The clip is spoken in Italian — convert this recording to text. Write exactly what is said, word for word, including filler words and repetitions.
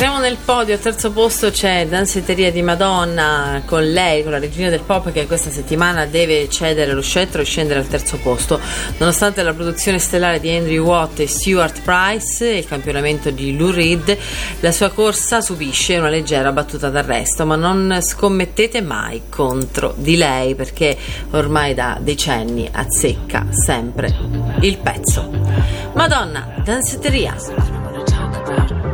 Entriamo nel podio, al terzo posto c'è Danceteria di Madonna, con lei, con la regina del pop, che questa settimana deve cedere lo scettro e scendere al terzo posto. Nonostante la produzione stellare di Andrew Watt e Stuart Price e il campionamento di Lou Reed, la sua corsa subisce una leggera battuta d'arresto, ma non scommettete mai contro di lei, perché ormai da decenni azzecca sempre il pezzo. Madonna, Danceteria.